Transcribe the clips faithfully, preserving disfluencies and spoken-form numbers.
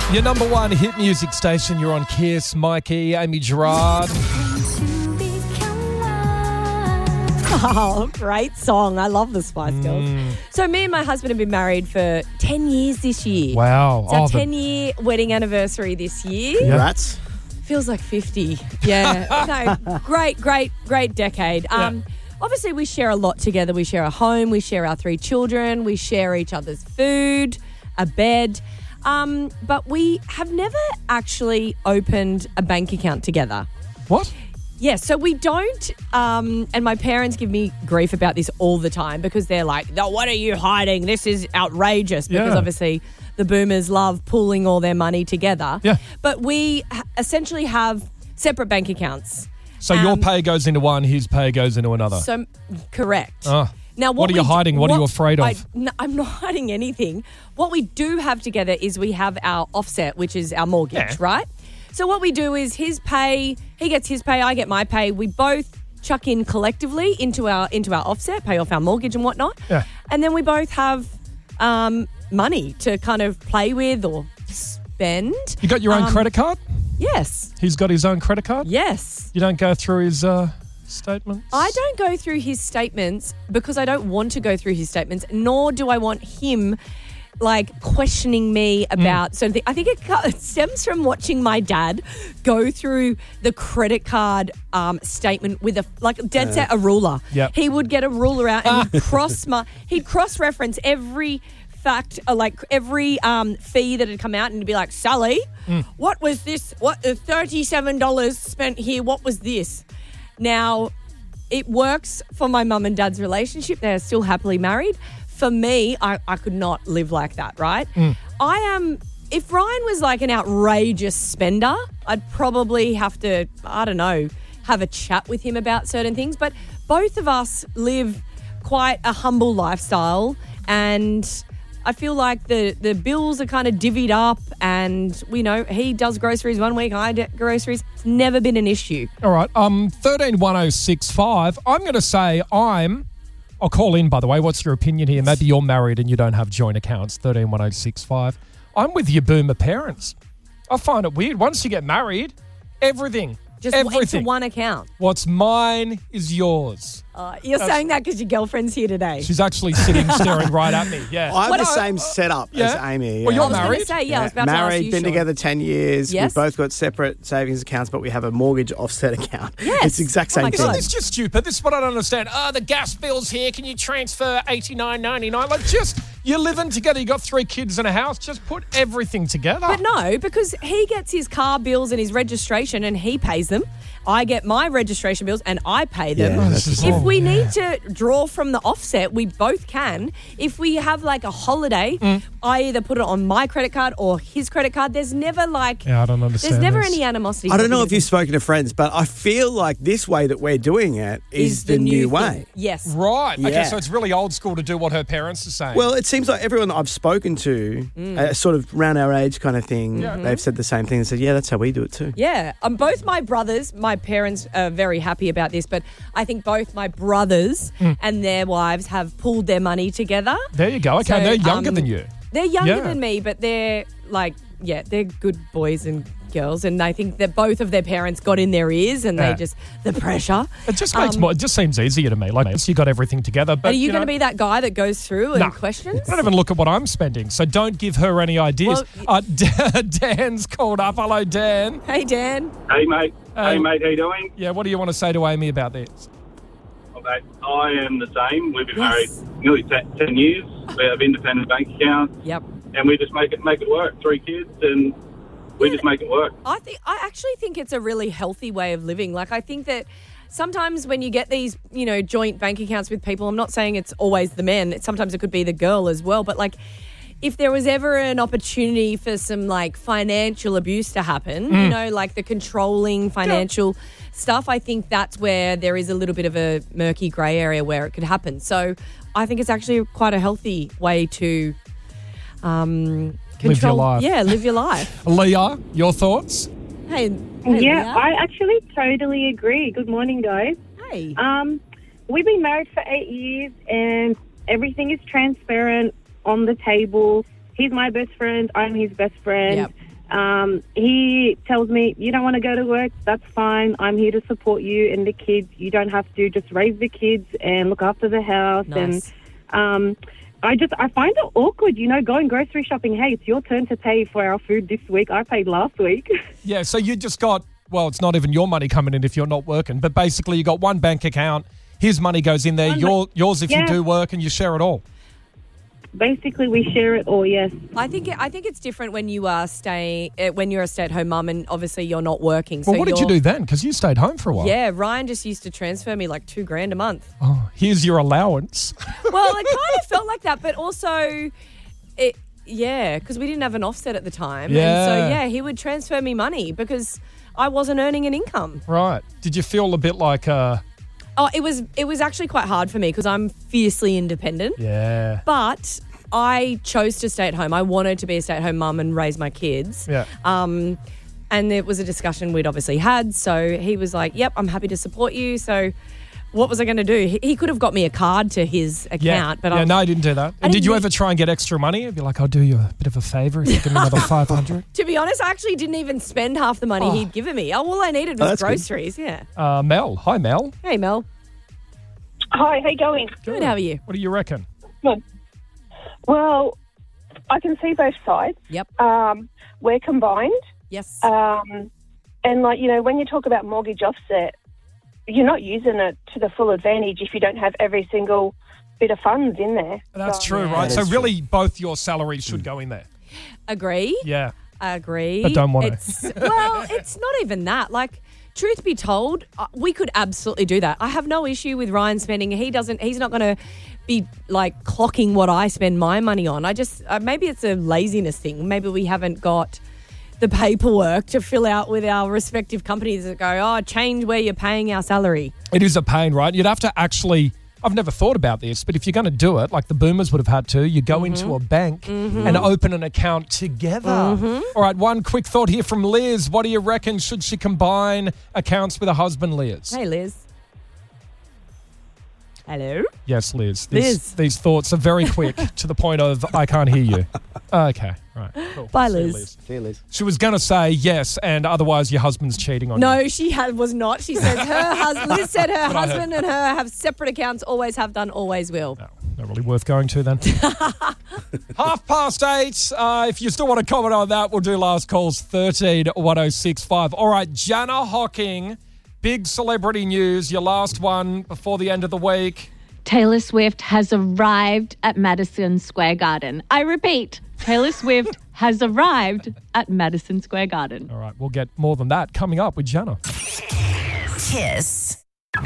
Your number one hit music station. You're on Kiss. Mikey, Amy Gerard. Oh, great song. I love the Spice Girls. Mm. So me and my husband have been married for ten years this year. Wow. It's our Oh, the- ten-year wedding anniversary this year. Congrats. Feels like fifty. Yeah. No, great, great, great decade. Um, Obviously, we share a lot together. We share a home. We share our three children. We share each other's food, a bed. Um, but we have never actually opened a bank account together. What? Yes, so we don't, um, and my parents give me grief about this all the time because they're like, no, what are you hiding? This is outrageous because Yeah. obviously the boomers love pooling all their money together. Yeah. But we ha- essentially have separate bank accounts. So your Um, pay goes into one, his pay goes into another. So, correct. Oh. Now, What are you we d- hiding? What are you afraid of? I, no, I'm not hiding anything. What we do have together is we have our offset, which is our mortgage, Yeah. right? So what we do is his pay, he gets his pay, I get my pay. We both chuck in collectively into our into our offset, pay off our mortgage and whatnot. Yeah. And then we both have um, money to kind of play with or spend. You got your own Um, credit card? Yes. He's got his own credit card? Yes. You don't go through his uh, statements? I don't go through his statements because I don't want to go through his statements, nor do I want him like questioning me about certain things. I think it, co- it stems from watching my dad go through the credit card um, statement with a like dead set a ruler. Yep. He would get a ruler out and he'd cross my he'd cross reference every fact, uh, like every um, fee that had come out, and he'd be like, Sally, what was this? What uh, thirty-seven dollars spent here? What was this? Now, it works for my mum and dad's relationship. They're still happily married. For me, I, I could not live like that, right? I am, if Ryan was like an outrageous spender, I'd probably have to, I don't know, have a chat with him about certain things. But both of us live quite a humble lifestyle, and I feel like the, the bills are kind of divvied up, and, you know, he does groceries one week, I do groceries. It's never been an issue. All right. Um, thirteen one oh six five. I'm going to say I'm... I'll call in, by the way. What's your opinion here? Maybe you're married and you don't have joint accounts. thirteen one oh six five. I'm with your boomer parents. I find it weird. Once you get married, everything, Just everything. into one account. What's mine is yours. Uh, you're saying that because your girlfriend's here today. She's actually sitting staring right at me. Yeah. I have What the I- same setup Yeah. as Amy. Well, yeah. you're I was going married? to say, yeah, I was about to married, ask you, been Sean. together ten years. Yes. We've both got separate savings accounts, but we have a mortgage offset account. Yes. It's the exact Oh same my thing. God. It's just stupid. This is what I don't understand. Oh, the gas bill's here. Can you transfer eighty-nine ninety-nine? Like, just, you're living together. You got three kids in a house. Just put everything together. But no, because he gets his car bills and his registration and he pays them. I get my registration bills and I pay them. Yeah, that's if just- we need to draw from the offset, we both can. If we have like a holiday, Mm. I either put it on my credit card or his credit card. There's never like, Yeah, I don't understand there's never this. any animosity. I don't know if between you've spoken to friends, but I feel like this way that we're doing it is, is the, new thing. way. Yes. Right. Okay, Yeah. so it's really old school to do what her parents are saying. Well, it seems like everyone that I've spoken to, Mm. uh, sort of around our age kind of thing, Yeah. they've said the same thing. They said, yeah, that's how we do it too. Yeah, um, both my brothers, my parents are very happy about this, but I think both my brothers Mm. and their wives have pooled their money together. there you go. Okay, So, they're younger um, than you. They're younger Yeah. than me, but they're like, yeah, they're good boys and girls, and I think that both of their parents got in their ears, and Yeah. they just the pressure. It just makes Um, more. It just seems easier to me. Like, once you got everything together. But Are you, know, going to be that guy that goes through and Nah. questions? I don't even look at what I'm spending, so don't give her any ideas. Well, uh, Dan's called up. Hello, Dan. Hey, Dan. Hey, mate. hey, Um, mate. How you doing? Yeah, what do you want to say to Amy about this? Oh, mate, I am the same. We've been Yes. married nearly te- ten years. We have independent bank accounts, Yep. and we just make it make it work. Three kids, and we Yeah. just make it work. I think I actually think it's a really healthy way of living. Like, I think that sometimes when you get these, you know, joint bank accounts with people, I'm not saying it's always the men. It, sometimes it could be the girl as well. But like, if there was ever an opportunity for some like financial abuse to happen, you know, like the controlling financial stuff, I think that's where there is a little bit of a murky grey area where it could happen. So I think it's actually quite a healthy way to um, control. Live your life. Yeah, live your life. Leah, your thoughts? Hey, hey Yeah, Leah. I actually totally agree. Good morning, guys. Hey. Um, we've been married for eight years and everything is transparent on the table. He's my best friend. I'm his best friend. Yep. Um, he tells me, you don't want to go to work, that's fine. I'm here to support you and the kids. You don't have to just raise the kids and look after the house. Nice. And um, I just, I find it awkward, you know, going grocery shopping. Hey, it's your turn to pay for our food this week. I paid last week. Yeah, so you just got, well, it's not even your money coming in if you're not working, but basically you got one bank account, his money goes in there, One your, yours if yeah. you do work, and you share it all. Basically, we share it all, yes. I think I think it's different when you are staying uh, when you're a stay-at-home mum and obviously you're not working. Well, so what did you you're- do then? Because you stayed home for a while. Yeah, Ryan just used to transfer me like two grand a month. Oh, here's your allowance. Well, it kind of felt like that, but also, it yeah, because we didn't have an offset at the time. Yeah. And so, yeah, he would transfer me money because I wasn't earning an income. Right. Did you feel a bit like, uh, Oh, it was it was actually quite hard for me because I'm fiercely independent. yeah. But I chose to stay at home. I wanted to be a stay-at-home mum and raise my kids. Yeah. Um, and it was a discussion we'd obviously had. So he was like, yep, I'm happy to support you. So what was I going to do? He, he could have got me a card to his account. Yeah, but yeah I, no, I didn't do that. And did didn't you need- ever try and get extra money? I'd be like, I'll do you a bit of a favour if you give me another five hundred. to be honest, I actually didn't even spend half the money Oh. he'd given me. All I needed Oh, was that's good. groceries. Yeah. Uh, Mel. Hi, Mel. Hey, Mel. Hi, how you going? Good. How are you? What do you reckon? Good. Well, I can see both sides. Yep. Um, we're combined. Yes. Um, and, like, you know, when you talk about mortgage offset, you're not using it to the full advantage if you don't have every single bit of funds in there. That's So- true, Yeah. right? That So is really, both your salaries should go in there. Agree. Yeah. Agree. But don't want to. It's, well, it's not even that. Like, truth be told, uh, we could absolutely do that. I have no issue with Ryan spending. He doesn't. He's not going to be like clocking what I spend my money on. I just uh, maybe it's a laziness thing. Maybe we haven't got the paperwork to fill out with our respective companies that go, oh, change where you're paying our salary. It is a pain, right? You'd have to actually, I've never thought about this, but if you're going to do it, like the boomers would have had to, you go into a bank and open an account together. All right, one quick thought here from Liz. What do you reckon? Should she combine accounts with her husband, Liz? Hey, Liz. Hello. Yes, Liz. These, Liz. these thoughts are very quick to the point of, I can't hear you. Okay, right. Cool. Bye, See you, Liz. See you, Liz. She was going to say yes, and otherwise your husband's cheating on you. No, she had, was not. She says her husband. Liz said her I heard. husband and her have separate accounts. Always have done. Always will. No, not really worth going to then. Half past eight. Uh, if you still want to comment on that, we'll do last calls thirteen one oh six five. All right, Jana Hocking, big celebrity news. Your last one before the end of the week. Taylor Swift has arrived at Madison Square Garden. I repeat, Taylor Swift has arrived at Madison Square Garden. All right, we'll get more than that coming up with Jana. Kiss.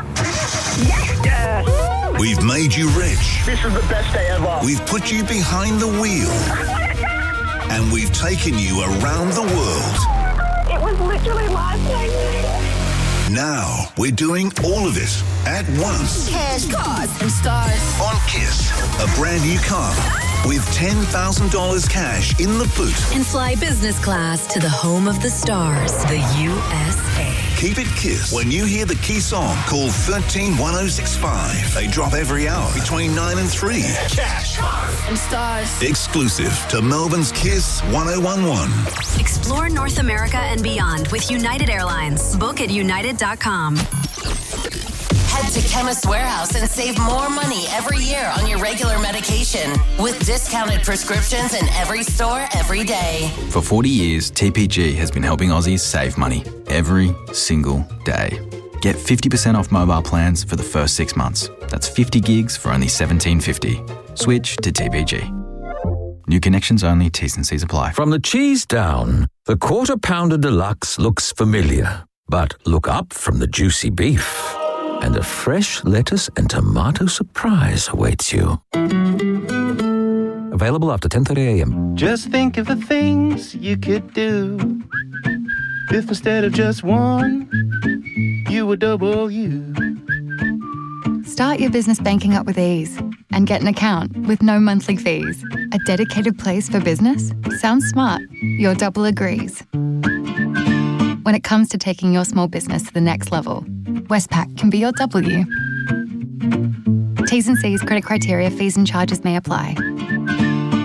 We've made you rich. This is the best day ever. We've put you behind the wheel. And we've taken you around the world. It was literally life changing. Now we're doing all of it at once. Cash, cars, and stars. On Kiss, a brand new car with ten thousand dollars cash in the boot. And fly business class to the home of the stars, the U S A. Keep it Kiss. When you hear the key song, call thirteen one oh six five. They drop every hour between nine and three. Cash, cars, and stars. Exclusive to Melbourne's Kiss one oh one one. Explore North America and beyond with United Airlines. Book at united dot com. Head to Chemist Warehouse and save more money every year on your regular medication with discounted prescriptions in every store every day. For forty years, T P G has been helping Aussies save money every single day. Get fifty percent off mobile plans for the first six months. That's fifty gigs for only seventeen fifty. Switch to T P G. New connections only, T's and C's apply. From the cheese down, the Quarter Pounder Deluxe looks familiar. But look up from the juicy beef, and a fresh lettuce and tomato surprise awaits you. Available after ten thirty a.m. Just think of the things you could do if instead of just one, you were double you. Start your business banking up with ease and get an account with no monthly fees. A dedicated place for business? Sounds smart. Your double agrees. When it comes to taking your small business to the next level, Westpac can be your W. T's and C's, credit criteria, fees and charges may apply. Have a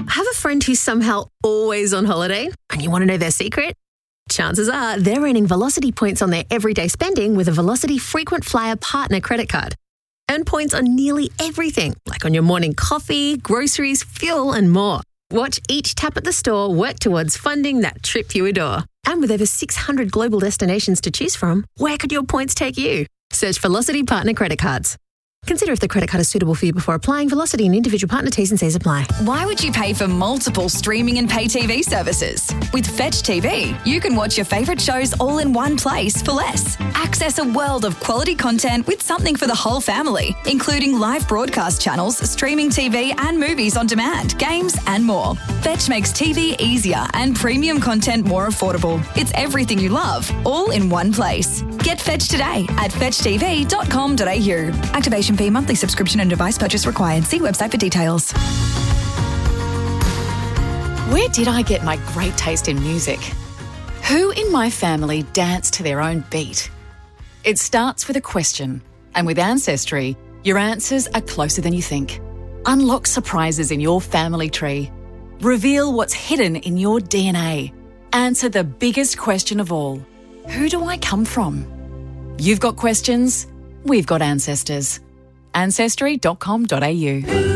friend who's somehow always on holiday and you want to know their secret? Chances are they're earning Velocity points on their everyday spending with a Velocity Frequent Flyer Partner credit card. Earn points on nearly everything, like on your morning coffee, groceries, fuel, and more. Watch each tap at the store work towards funding that trip you adore. And with over six hundred global destinations to choose from, where could your points take you? Search Velocity Partner Credit Cards. Consider if the credit card is suitable for you before applying. Velocity and individual partner T's and C's apply. Why would you pay for multiple streaming and pay T V services? With Fetch T V, you can watch your favourite shows all in one place for less. Access a world of quality content with something for the whole family, including live broadcast channels, streaming T V and movies on demand, games and more. Fetch makes T V easier and premium content more affordable. It's everything you love, all in one place. Get Fetch today at fetch t v dot com dot a u. Activation fee, monthly subscription and device purchase required. See website for details. Where did I get my great taste in music? Who in my family danced to their own beat? It starts with a question, and with Ancestry, your answers are closer than you think. Unlock surprises in your family tree. Reveal what's hidden in your D N A. Answer the biggest question of all. Who do I come from? You've got questions, we've got ancestors. ancestry dot com dot a u.